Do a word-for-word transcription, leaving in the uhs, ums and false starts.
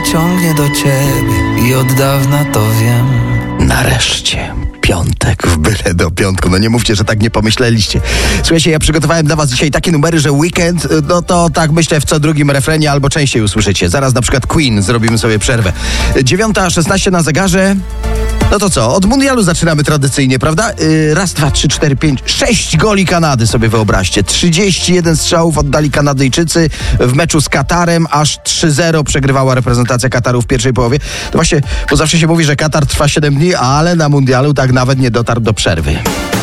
ciągnie do ciebie i od dawna to wiem. Nareszcie piątek w byle do piątku. No nie mówcie, że tak nie pomyśleliście. Słuchajcie, ja przygotowałem dla was dzisiaj takie numery, że weekend, no to tak myślę w co drugim refrenie albo częściej usłyszycie. Zaraz na przykład Queen, zrobimy sobie przerwę. dziewiąta szesnaście na zegarze. No to co, od mundialu zaczynamy tradycyjnie, prawda? Yy, raz, dwa, trzy, cztery, pięć, sześć goli Kanady sobie wyobraźcie. trzydzieści jeden strzałów oddali Kanadyjczycy w meczu z Katarem, aż trzy zero przegrywała reprezentacja Kataru w pierwszej połowie. To właśnie, bo zawsze się mówi, że Katar trwa siedem dni, ale na mundialu tak nawet nie dotarł do przerwy.